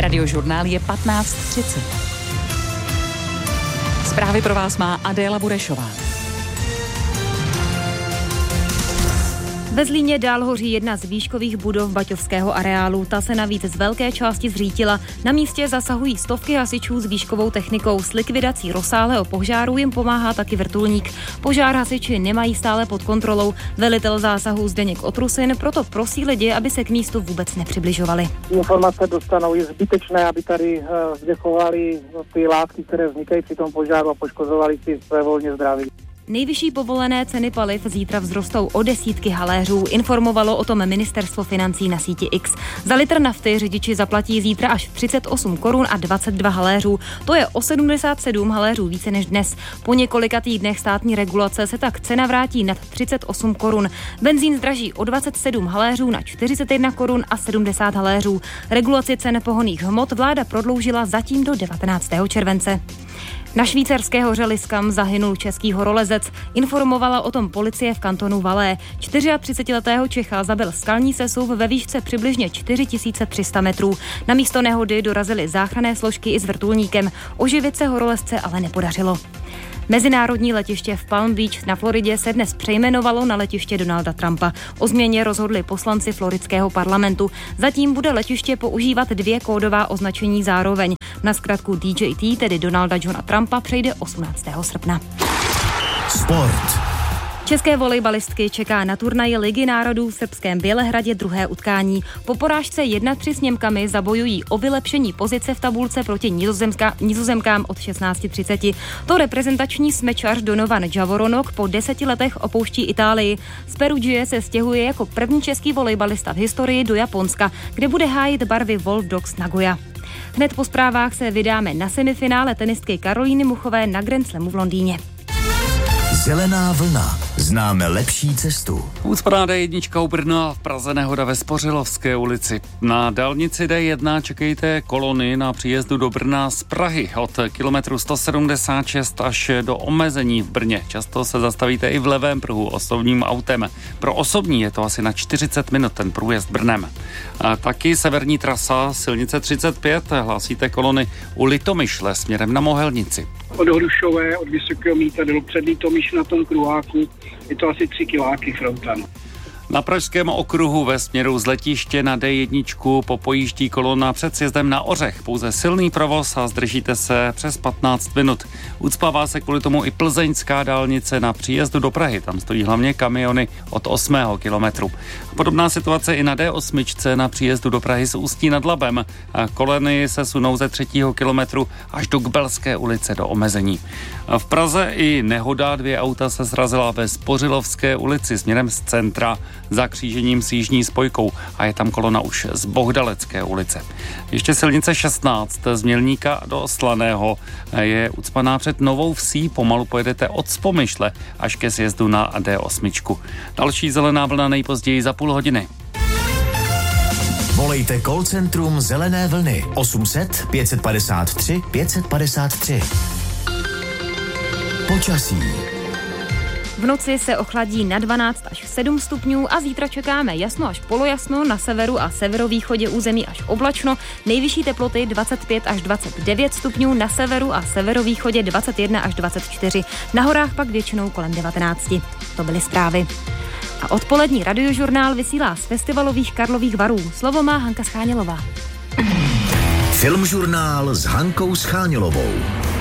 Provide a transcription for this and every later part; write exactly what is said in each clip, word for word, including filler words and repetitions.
Radiožurnál je patnáct třicet. Zprávy pro vás má Adéla Burešová. Ve Zlíně dál hoří jedna z výškových budov baťovského areálu. Ta se navíc z velké části zřítila. Na místě zasahují stovky hasičů s výškovou technikou. S likvidací rozsáhlého požáru jim pomáhá taky vrtulník. Požár hasiči nemají stále pod kontrolou. Velitel zásahu Zdeněk Otrusin proto prosí lidi, aby se k místu vůbec nepřibližovali. Informace dostanou, je zbytečné, aby tady vzdechovali ty látky, které vznikají při tom požáru a poškozovali si své volně zdraví. Nejvyšší povolené ceny paliv zítra vzrostou o desítky haléřů, informovalo o tom ministerstvo financí na síti X. Za litr nafty řidiči zaplatí zítra až třicet osm korun a dvacet dva haléřů. To je o sedmdesát sedm haléřů více než dnes. Po několika týdnech státní regulace se tak cena vrátí nad třicet osm korun. Benzín zdraží o dvacet sedm haléřů na čtyřicet jedna korun a sedmdesát haléřů. Regulaci cen pohonných hmot vláda prodloužila zatím do devatenáctého července. Na švýcarské hoře Liskam zahynul český horolezec. Informovala o tom policie v kantonu Valais. třicetičtyřletého Čecha zabil skalní sesuv ve výšce přibližně čtyři tisíce tři sta metrů. Na místo nehody dorazily záchranné složky i s vrtulníkem. Oživit se horolezce ale nepodařilo. Mezinárodní letiště v Palm Beach na Floridě se dnes přejmenovalo na letiště Donalda Trumpa. O změně rozhodli poslanci floridského parlamentu. Zatím bude letiště používat dvě kódová označení zároveň. Na zkratku D J T, tedy Donalda Johna Trumpa, přejde osmnáctého srpna. Sport. České volejbalistky čeká na turnaji Ligy národů v srbském Bělehradě druhé utkání. Po porážce jedna tři s Němkami zabojují o vylepšení pozice v tabulce proti Nizozemska, Nizozemkám od šestnáct třicet. To reprezentační smečař Donovan Javoronok po deseti letech opouští Itálii. Z Perugie se stěhuje jako první český volejbalista v historii do Japonska, kde bude hájit barvy Wolf Dogs Nagoya. Hned po zprávách se vydáme na semifinále tenistky Karolíny Muchové na Grand Slamu v Londýně. Zelená vlna. Známe lepší cestu. Ucpaná D jedna u Brna, v Praze nehoda ve Spořilovské ulici. Na dálnici D jedna čekejte kolony na příjezdu do Brna z Prahy od kilometru sto sedmdesát šest až do omezení v Brně. Často se zastavíte i v levém pruhu osobním autem. Pro osobní je to asi na čtyřicet minut ten průjezd Brnem. A taky severní trasa silnice třicet pět, hlásíte kolony u Litomyšle směrem na Mohelnici. Od Hrušové, od Vysokého Mýtadelu před Litomyš na tom kruháku je to asi tři kiláky fronta. Na pražském okruhu ve směru z letiště na D jedna popojíždí kolona před sjezdem na Ořech. Pouze silný provoz a zdržíte se přes patnáct minut. Ucpává se kvůli tomu i plzeňská dálnice na příjezdu do Prahy. Tam stojí hlavně kamiony od osmého kilometru. Podobná situace i na D osm na příjezdu do Prahy z Ústí nad Labem. A kolony se sunou ze třetího kilometru až do Kbelské ulice do omezení. A v Praze i nehoda, dvě auta se srazila ve Spořilovské ulici směrem z centra za křížením s jižní spojkou a je tam kolona už z Bohdalecké ulice. Ještě silnice šestnáct z Mělníka do Slaného je ucpaná před Novou Vsí, pomalu pojedete od Spomyšle až ke sjezdu na D osm. Další zelená vlna nejpozději za půl hodiny. Volejte call centrum Zelené vlny osm set pět padesát tři pět padesát tři. Počasí. V noci se ochladí na dvanáct až sedm stupňů a zítra čekáme jasno až polojasno, na severu a severovýchodě území až oblačno, nejvyšší teploty dvacet pět až dvacet devět stupňů, na severu a severovýchodě dvacet jedna až dvacet čtyři, na horách pak většinou kolem devatenáct. To byly zprávy. A odpolední radiožurnál vysílá z festivalových Karlových Varů. Slovo má Hanka Schánělová. Filmžurnál s Hankou Schánělovou.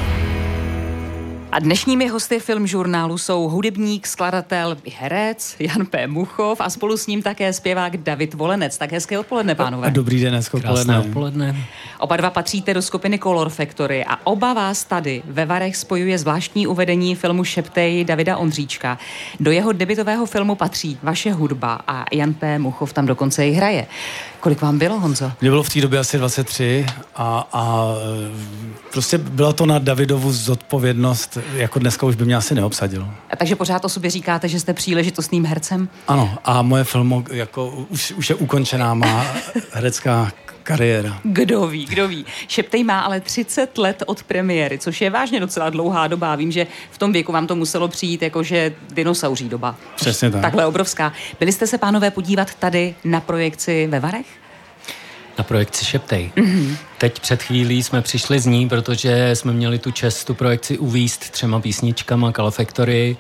A dnešními hosty Filmžurnálu jsou hudebník, skladatel i herec Jan P. Muchov a spolu s ním také zpěvák David Volenec. Tak hezké odpoledne, pánové. Dobrý den, hezké odpoledne. odpoledne. Oba dva patříte do skupiny Color Factory a oba vás tady ve Varech spojuje zvláštní uvedení filmu Šeptej Davida Ondříčka. Do jeho debutového filmu patří vaše hudba a Jan P. Muchov tam dokonce i hraje. Kolik vám bylo, Honzo? Mně bylo v té době asi dvacet tři a, a prostě byla to na Davidovu zodpovědnost, jako dneska už by mě asi neobsadil. A takže pořád o sobě říkáte, že jste příležitostným hercem? Ano, a moje film jako už, už je ukončená, má herecká kariéra. Kdo ví, kdo ví. Šeptej má ale třicet let od premiéry, což je vážně docela dlouhá doba. Vím, že v tom věku vám to muselo přijít jakože dinosauří doba. Přesně tak. Takhle obrovská. Byli jste se, pánové, podívat tady na projekci ve Varech? Na projekci Šeptej. Mm-hmm. Teď před chvílí jsme přišli z ní, protože jsme měli tu čest tu projekci uvízt třema písničkama Color Factory.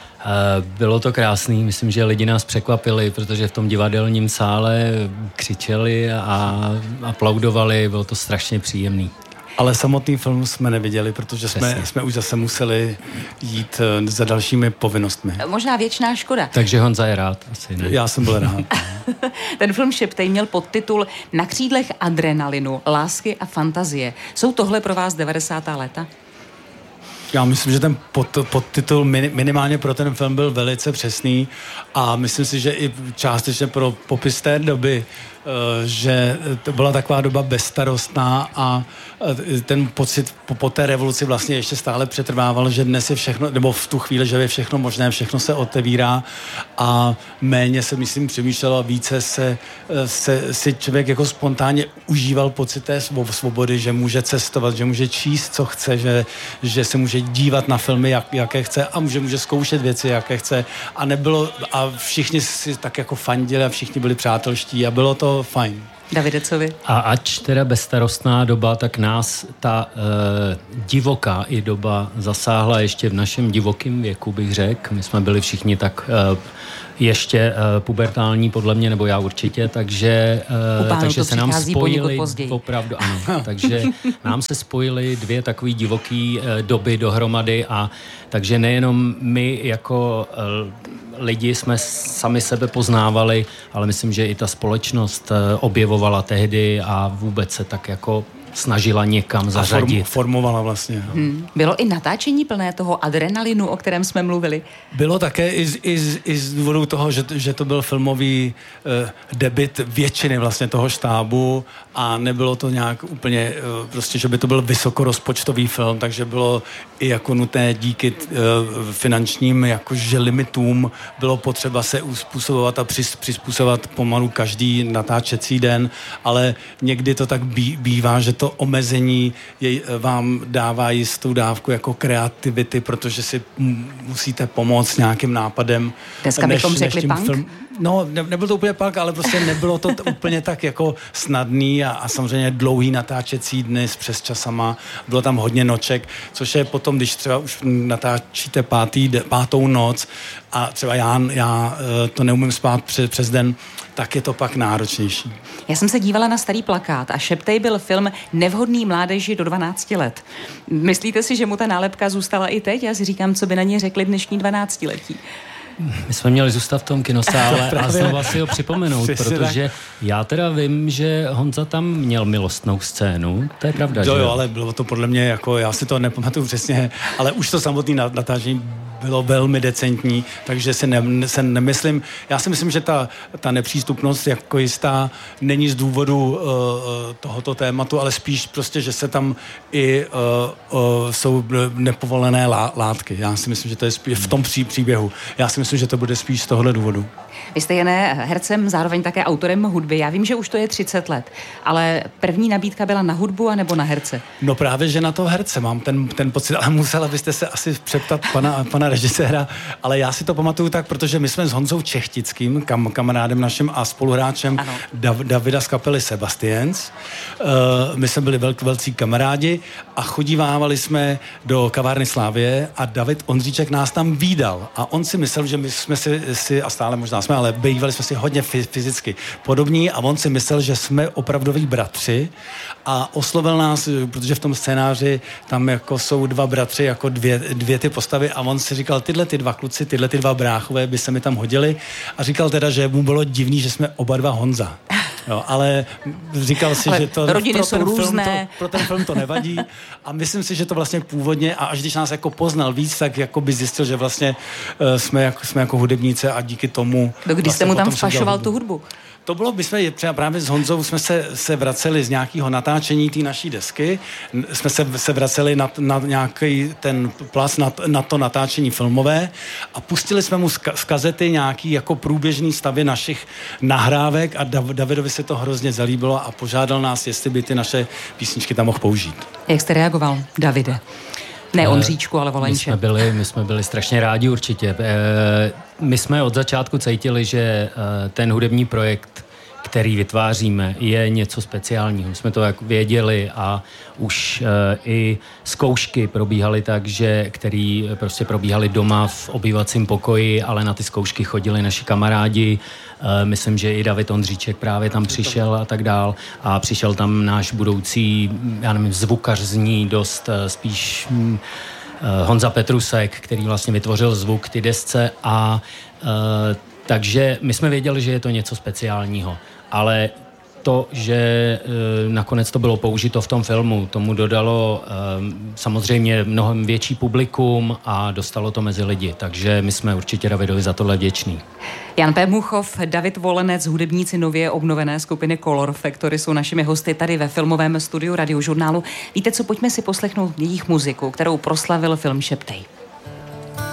Bylo to krásný, myslím, že lidi nás překvapili, protože v tom divadelním sále křičeli a aplaudovali, bylo to strašně příjemný. Ale samotný film jsme neviděli, protože jsme, jsme už zase museli jít za dalšími povinnostmi. Možná věčná škoda. Takže Honza je rád, asi ne. Já jsem byl rád. Ten film Šeptej měl podtitul Na křídlech adrenalinu, lásky a fantazie. Jsou tohle pro vás devadesátá léta? Já myslím, že ten pod, podtitul minimálně pro ten film byl velice přesný a myslím si, že i částečně pro popis té doby, že to byla taková doba bezstarostná a ten pocit po, po té revoluci vlastně ještě stále přetrvával, že dnes je všechno, nebo v tu chvíli, že je všechno možné, všechno se otevírá a méně se, myslím, přemýšlelo a více se, se si člověk jako spontánně užíval pocit té svobody, že může cestovat, že může číst, co chce, že, že se může dívat na filmy, jak, jaké chce a může, může zkoušet věci, jaké chce a nebylo, a všichni si tak jako fandili a všichni byli přátelští a bylo to fajn. Davide, co vy? A ač teda bezstarostná doba, tak nás ta e, divoká i doba zasáhla ještě v našem divokém věku, bych řekl. My jsme byli všichni tak e, ještě e, pubertální, podle mě, nebo já určitě, takže, e, takže se nám spojily, opravdu ano, takže nám se spojily dvě takové divoký e, doby dohromady a takže nejenom my jako e, lidi jsme sami sebe poznávali, ale myslím, že i ta společnost objevovala tehdy a vůbec se tak jako snažila někam zařadit. A formovala vlastně. Hmm. Bylo i natáčení plné toho adrenalinu, o kterém jsme mluvili? Bylo také i z, i z, i z důvodu toho, že, že to byl filmový eh, debut většiny vlastně toho štábu a nebylo to nějak úplně, eh, prostě, že by to byl vysokorozpočtový film, takže bylo i jako nutné díky eh, finančním jakože limitům bylo potřeba se uspůsobovat a přis, přizpůsobovat pomalu každý natáčecí den, ale někdy to tak bí, bývá, že to omezení jej, vám dává jistou dávku jako kreativity, protože si m- musíte pomoct nějakým nápadem. Dneska bychom řekli punk? Film. No, ne, nebyl to úplně punk, ale prostě nebylo to t- úplně tak jako snadný a, a samozřejmě dlouhý natáčecí dny s přesčasama. Bylo tam hodně noček, což je potom, když třeba už natáčíte pátý, pátou noc a třeba já, já to neumím spát přes, přes den, tak je to pak náročnější. Já jsem se dívala na starý plakát a Šeptej byl film nevhodný mládeži do dvanácti let. Myslíte si, že mu ta nálepka zůstala i teď? Já si říkám, co by na ně řekli dnešní dvanáctiletí. My jsme měli zůstat v tom kinosále a znova si ho připomenout, protože já teda vím, že Honza tam měl milostnou scénu, to je pravda, jo, že? Jo, ale bylo to podle mě, jako já si to nepamatuju přesně, ale už to samotné natáčení bylo velmi decentní, takže si ne, se nemyslím, já si myslím, že ta, ta nepřístupnost jako jistá není z důvodu uh, tohoto tématu, ale spíš prostě, že se tam i uh, uh, jsou nepovolené lá, látky. Já si myslím, že to je spíš v tom pří, příběhu. Já si myslím, že to bude spíš z tohohle důvodu. Vy jste Jané hercem, zároveň také autorem hudby. Já vím, že už to je třicet let, ale první nabídka byla na hudbu anebo na herce? No právě, že na to herce mám ten, ten pocit, ale musela byste se asi přeptat pana, pana režiséra, ale já si to pamatuju tak, protože my jsme s Honzou Čechtickým, kam, kamarádem naším a spoluhráčem Dav, Davida z kapely Sebastians. Uh, my jsme byli velk, velcí kamarádi a chodívávali jsme do kavárny Slávie a David Ondříček nás tam vídal a on si myslel, že my jsme si, si a stále možná jsme, ale bývali jsme si hodně fyzicky podobní a on si myslel, že jsme opravdoví bratři a oslovil nás, protože v tom scénáři tam jako jsou dva bratři, jako dvě, dvě ty postavy a on si říkal, tyhle ty dva kluci, tyhle ty dva bráchové by se mi tam hodili a říkal teda, že mu bylo divný, že jsme oba dva Honza. Jo, ale říkal si, ale že to rodiny pro, jsou ten různé. Film to, pro ten film to nevadí a myslím si, že to vlastně původně a až když nás jako poznal víc, tak jako by zjistil, že vlastně uh, jsme, jako, jsme jako hudebníci a díky tomu... Kdy vlastně jste mu tam vpašoval tu hudbu? To bylo, my jsme třeba právě s Honzou jsme se, se vraceli z nějakého natáčení té naší desky, jsme se, se vraceli na, na nějaký ten plac, na, na to natáčení filmové a pustili jsme mu z, z kazety nějaký jako průběžný stavy našich nahrávek a Dav, Davidovi se to hrozně zalíbilo a požádal nás, jestli by ty naše písničky tam mohl použít. Jak jste reagoval, Davide? Ne Ondříčku, ale Volenče. My jsme byli, my jsme byli strašně rádi určitě. My jsme od začátku cítili, že ten hudební projekt který vytváříme, je něco speciálního. Jsme to jak věděli a už e, i zkoušky probíhaly tak, že který prostě probíhaly doma v obývacím pokoji, ale na ty zkoušky chodili naši kamarádi. E, myslím, že i David Ondříček právě tam přišel a tak dál. A přišel tam náš budoucí, já nevím, zvukař zní dost e, spíš hm, e, Honza Petrusek, který vlastně vytvořil zvuk ty desce a e, takže my jsme věděli, že je to něco speciálního. Ale to, že e, nakonec to bylo použito v tom filmu, tomu dodalo e, samozřejmě mnohem větší publikum a dostalo to mezi lidi. Takže my jsme určitě Davidovi za tohle vděční. Jan P. Muchov, David Volenec, hudebníci nově obnovené skupiny Color Factory jsou našimi hosty tady ve filmovém studiu Radiožurnálu. Víte co, pojďme si poslechnout jejich muziku, kterou proslavil film Šeptej.